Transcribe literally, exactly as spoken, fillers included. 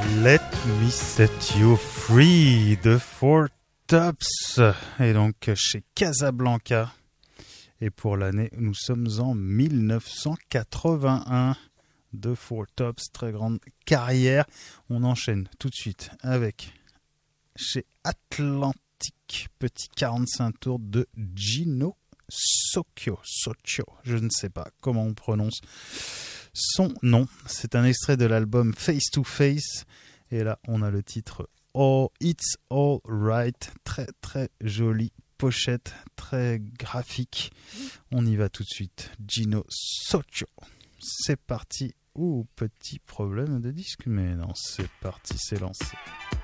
Let Me Set You Free de Four Tops, et donc chez Casablanca. Et pour l'année, nous sommes en mille neuf cent quatre-vingt-un. De Four Tops, très grande carrière. On enchaîne tout de suite avec chez Atlantic, petit quarante-cinq tours de Gino Socchio. Socchio, je ne sais pas comment on prononce son nom. C'est un extrait de l'album Face to Face. Et là, on a le titre Oh, It's All Right. Très très jolie pochette, très graphique. On y va tout de suite. Gino Socchio. C'est parti. Ouh, petit problème de disque, mais non, c'est parti, c'est lancé.